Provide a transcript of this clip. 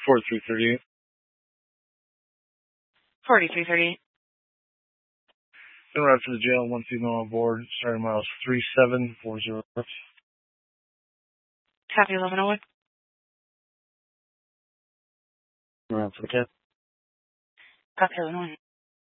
4338. 4338. En route to the jail, one female on board, starting miles 3740. Copy 1101. En route for the cat. Copy 1101.